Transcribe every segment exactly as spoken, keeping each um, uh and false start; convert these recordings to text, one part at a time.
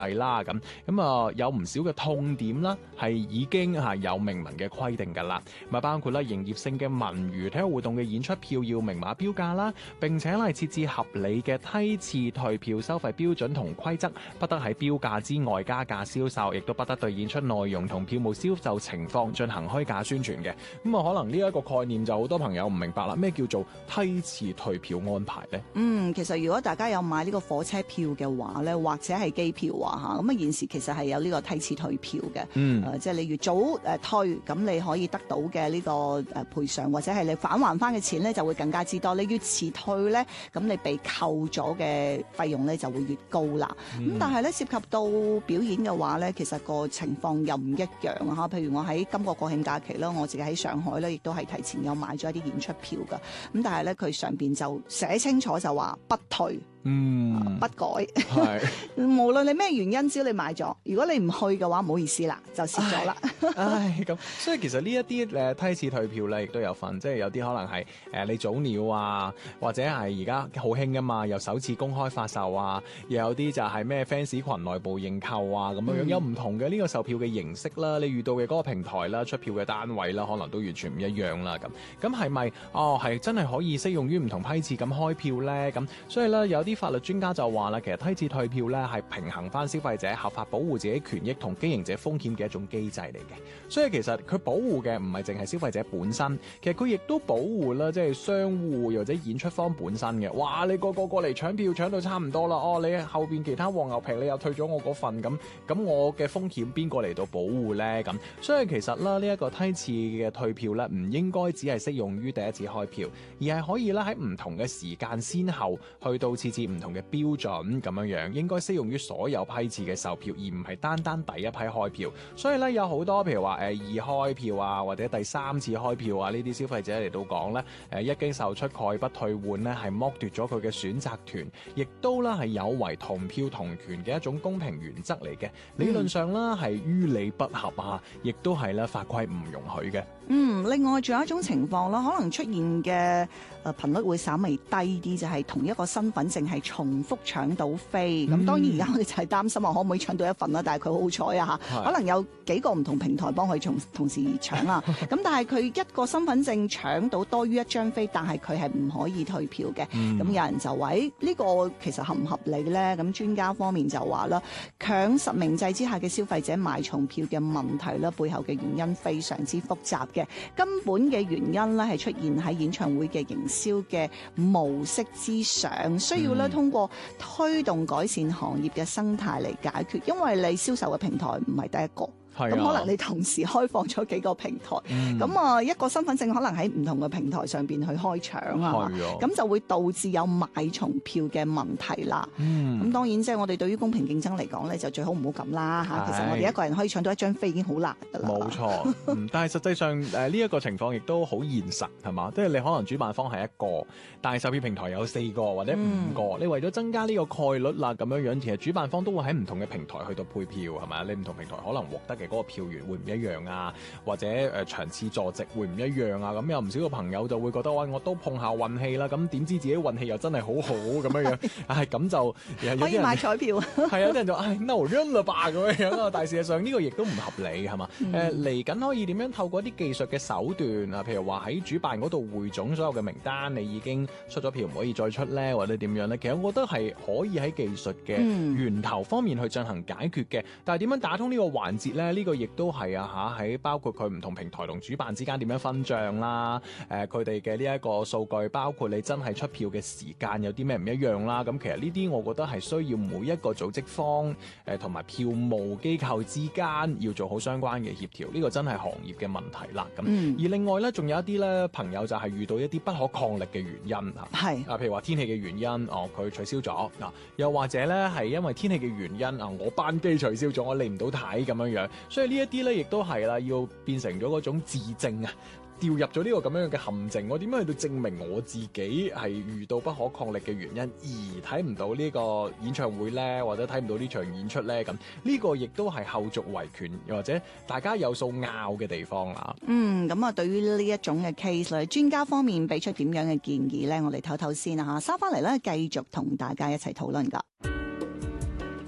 係啦，咁咁啊有唔少嘅痛點啦，係已經係有明文嘅規定㗎啦。咁啊包括啦營業性嘅文娛體育活動嘅演出票要明碼標價啦，並且係設置合理嘅梯次退票收費標準同規則，不得喺標價之外加價銷售，亦都不得對演出內容同票務銷售情況進行虛假宣傳嘅。咁啊可能呢一個概念就好多朋友唔明白啦，咩叫做梯次退票安排呢？ 嗯，其實如果大家有買呢個火車票嘅話咧，或者係機票啊嚇，咁啊現時其實係有呢個梯次退票嘅。嗯，呃、即係你越早誒退，咁你可以得到嘅呢個誒賠償或者係你返還翻嘅錢咧就會更加之多。你越遲退咧，咁你被扣咗嘅費用咧就會越高啦。咁、嗯、但係咧涉及到表演嘅話咧，其實個情況又唔一樣啊嚇。譬如我喺今個國慶假期啦，我自己喺上海咧，亦都係提前有買咗一啲演出票㗎。咁但係咧佢上邊就寫清楚就話不退。嗯，不改係，無論你咩原因，只要你買咗，如果你唔去嘅話，唔好意思啦，就蝕咗啦。 唉，咁所以其實呢一啲誒梯次退票咧，亦都有分，即係有啲可能係誒你早鳥啊，或者係而家好興噶嘛，又首次公開發售啊，又有啲就係咩 fans 群內部認購啊，咁樣樣、嗯、有唔同嘅呢個售票嘅形式啦，你遇到嘅嗰個平台啦、出票嘅單位啦，可能都完全唔一樣啦。咁咁係咪哦係真係可以適用於唔同批次咁開票咧？咁所以咧有啲法律專家就話啦，其實梯次退票咧係平衡翻消費者合法保護自己權益同經營者風險嘅一種機制嚟嘅。所以其實佢保護嘅唔係淨係消費者本身，其實佢亦都保護啦，即係商戶或者演出方本身嘅。哇！你個個過嚟搶票搶到差唔多啦，哦，你後邊其他黃牛皮你又退咗我嗰份，咁咁我嘅風險邊個嚟到保護咧？咁所以其實啦，呢一個梯次嘅退票咧，唔應該只係適用於第一次開票，而係可以咧喺唔同嘅時間先後去到設置唔同嘅標準咁樣樣，應該適用於所有批次嘅售票，而唔係單單第一批開票。所以咧有好多譬如話誒二開票啊，或者第三次開票啊，呢啲消費者嚟到講咧，誒一經售出概不退換咧，係剝奪咗佢嘅選擇權，亦都啦係有違同票同權嘅一種公平原則嚟嘅。理論上啦係於理不合啊，亦都係咧法規唔容許嘅。 嗯，另外仲有一種情況啦，可能出現嘅誒頻率會稍微低啲，就係、是、同一個身份證係重複搶到飛。咁、嗯、當然而家我哋就係擔心話可唔可以搶到一份啦，但係佢好彩啊嚇，可能有幾個唔同平台幫佢同同時搶啊。咁但係佢一個身份證搶到多於一張飛，但係佢係唔可以退票嘅。咁、嗯、有人就話呢、這個其實合唔合理咧？咁專家方面就話啦，強實名制之下嘅消費者買重票嘅問題咧，背後嘅原因非常之複雜嘅。根本嘅原因咧係出現喺演唱會嘅營銷嘅模式之上，需要咧通過推動改善行業嘅生態嚟解決，因為你銷售嘅平台唔係第一個。咁可能你同時開放咗幾個平台，咁啊、嗯、一個身份證可能喺唔同嘅平台上邊去開搶啊，咁就會導致有買重票嘅問題啦。咁、嗯、當然即係我哋對於公平競爭嚟講咧，就最好唔好咁啦嚇。其實我哋一個人可以搶到一張飛已經好難㗎啦。冇錯， 嗯、但係實際上誒呢一個情況亦都好現實係嘛？即係你可能主辦方係一個，但係售票平台有四個或者五個，嗯、你為咗增加呢個概率啦咁樣樣，其實主辦方都會喺唔同嘅平台去到配票係咪？你唔同平台可能獲得嘅嗰個票源會唔一樣啊，或者誒、呃、場次坐席會唔一樣啊，咁有唔少嘅朋友就會覺得喂，我都碰下運氣啦，咁點知自己運氣又真係好好咁樣樣，唉咁就可以買彩票， 係啊，啲人就唉 no run 啦吧咁樣樣啊，但係事實上呢個亦都唔合理係嘛？誒嚟緊可以點樣透過啲技術嘅手段啊，譬如話喺主辦嗰度匯總所有嘅名單，你已經出咗票唔可以再出咧，或者點樣咧？其實我覺得係可以喺技術嘅源頭方面去進行解決嘅，但係點樣打通呢個環節咧？呢、呢個亦都係啊嚇，喺包括佢唔同平台同主辦之間點樣分賬啦，誒佢哋嘅呢一個數據，包括你真係出票嘅時間有啲咩唔一樣啦。咁其實呢啲我覺得係需要每一個組織方誒同埋票務機構之間要做好相關嘅協調，呢、呢個真係行業嘅問題啦。咁、嗯、而另外咧，仲有一啲咧朋友就係遇到一啲不可抗力嘅原因嚇，係啊，譬如話天氣嘅原因，哦佢取消咗嗱，又或者咧係因為天氣嘅原因啊，我班機取消咗，我嚟唔到睇咁樣樣，所以呢一啲咧亦都係啦，要變成咗嗰種自證啊，掉入咗呢個咁樣嘅陷阱。我點樣去到證明我自己係遇到不可抗力嘅原因而睇唔到呢個演唱會咧，或者睇唔到呢場演出咧？咁呢個亦都係後續維權又或者大家有數拗嘅地方啦。 嗯，咁啊，對於呢一種嘅 case 咧，專家方面俾出點樣嘅建議咧？我哋唞唞先啊嚇，收翻嚟咧繼續同大家一齊討論噶。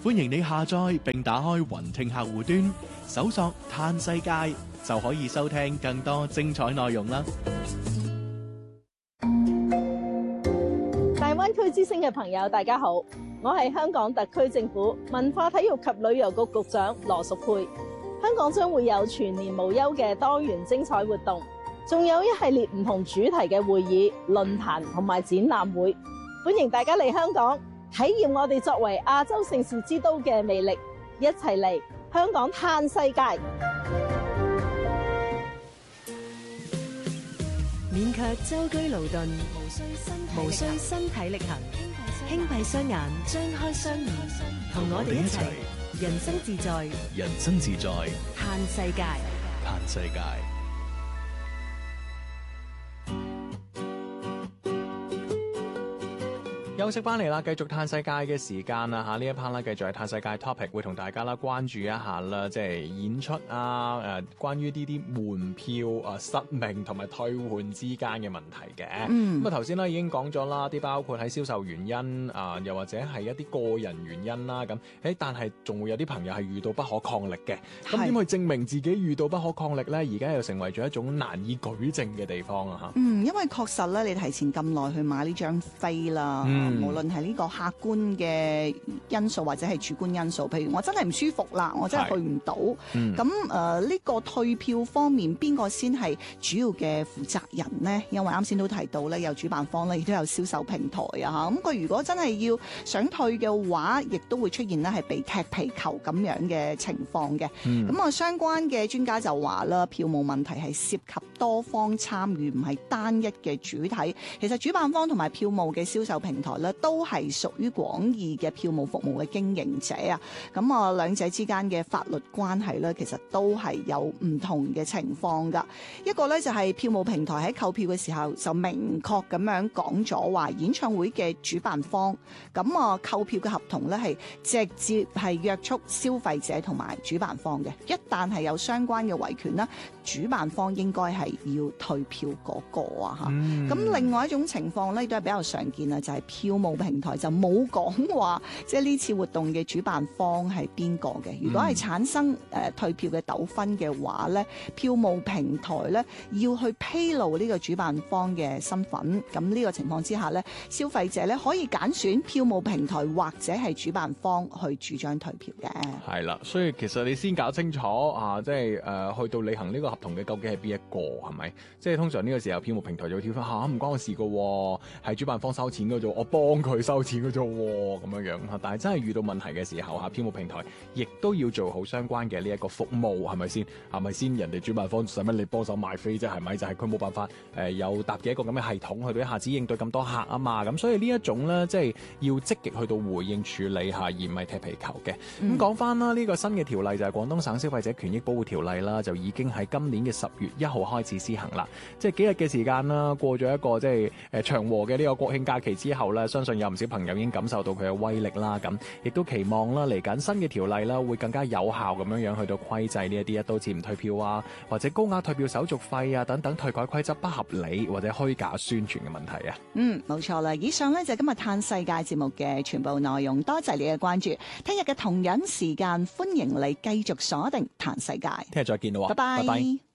歡迎你下載並打開雲聽客戶端，搜索嘆世界就可以收聽更多精彩內容啦。 大灣區之星嘅朋友，大家好，我係香港特區政府文化體育及旅遊局局長羅淑佩。香港將會有全年無休嘅多元精彩活動，仲有一系列唔同主題嘅會議、論壇同埋展覽會，歡迎大家嚟香港體驗我哋作為亞洲盛事之都嘅魅力，一齊嚟香港嘆世界。 免卻舟車勞頓，無需身體力行，輕閉雙眼，張開雙耳，同我哋一齊人生自在， 人生自在， 嘆世界， 嘆世界。 休息翻嚟啦，繼續嘆世界嘅時間啦嚇，呢一 part 啦，繼續係嘆世界 topic，會同大家啦關注一下啦，即係演出啊，誒，關於呢啲門票啊失明同埋退換之間嘅問題嘅。 嗯， 咁啊頭先咧已經講咗啦，啲包括喺銷售原因啊，又或者係一啲個人原因啦，咁誒，但係仲會有啲朋友係遇到不可抗力嘅。咁點去證明自己遇到不可抗力咧？而家又成為咗一種難以舉證嘅地方啊嚇。 嗯，因為確實咧，你提前咁耐去買呢張飛啦。 嗯無論係呢個客觀嘅因素或者係主觀因素，譬如我真係唔舒服啦，我真係去唔到。咁誒呢個退票方面，邊個先係主要嘅負責人呢？因為啱先都提到咧，有主辦方咧，亦都有銷售平台啊。咁佢如果真係要想退嘅話，亦都會出現咧係被踢皮球咁樣嘅情況嘅。咁啊、嗯，相關嘅專家就話啦，票務問題係涉及多方參與，唔係單一嘅主體。其實主辦方同埋票務嘅銷售平台咧，都係屬於廣義嘅票務服務嘅經營者啊，咁啊兩者之間嘅法律關係咧，其實都係有唔同嘅情況噶。一個咧就係票務平台喺購票嘅時候就明確咁樣講咗話，演唱會嘅主辦方咁啊購票嘅合同咧係直接係約束消費者同埋主辦方嘅。一旦係有相關嘅維權啦，主辦方應該係要退票嗰個啊嚇。咁、嗯、另外一種情況咧都係比較常見啊，就係、是、票務平台就冇講話，即係呢次活動嘅主辦方係邊個嘅。如果係產生誒、呃、退票嘅糾紛嘅話咧，票務平台咧要去披露呢個主辦方嘅身份。咁呢個情況之下咧，消費者咧可以揀選票務平台或者係主辦方去主張退票嘅。 係啦，所以其實你先搞清楚啊，即係誒、呃、去到履行呢個合同嘅究竟係邊一個係咪？即係通常呢個時候票務平台就會跳翻嚇，唔關我事㗎喎，係主辦方收錢㗎啫，我幫佢收錢㗎啫喎，咁樣樣嚇。但係真係遇到問題嘅時候嚇，票務平台亦都要做好相關嘅呢一個服務，係咪先？係咪先？人哋主辦方使乜你幫手賣飛啫？係咪？就係佢冇辦法誒、呃、有搭嘅一個咁嘅系統去到一下子應對咁多客啊嘛。咁所以呢一種咧，即係要積極去到回應處理下，而唔係踢皮球嘅。咁講翻啦，呢、這個新嘅條例就係廣東省消費者權益保護條例啦，就已經喺今年嘅十月一號開始施行啦。即係幾日嘅時間啦，過咗一個即係誒長和嘅呢個國慶假期之後咧，相信有唔少朋友已經感受到佢嘅威力啦。咁亦都期望啦，嚟緊新嘅條例啦，會更加有效咁樣樣去到規制呢一啲一刀切唔退票啊，或者高額退票手續費啊等等退改規則不合理或者虛假宣傳嘅問題啊。嗯， 冇錯啦。以上呢就係今日嘆世界節目嘅全部內容，多謝你嘅關注。聽日嘅同樣時間，歡迎你繼續鎖定嘆世界。 聽日再見啦， 拜拜。 拜拜。